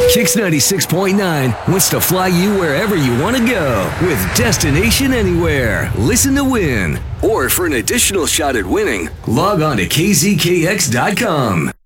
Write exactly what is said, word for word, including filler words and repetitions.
Kicks ninety-six point nine wants to fly you wherever you want to go with Destination Anywhere. Listen to win. Or for an additional shot at winning, log on to K Z K X dot com.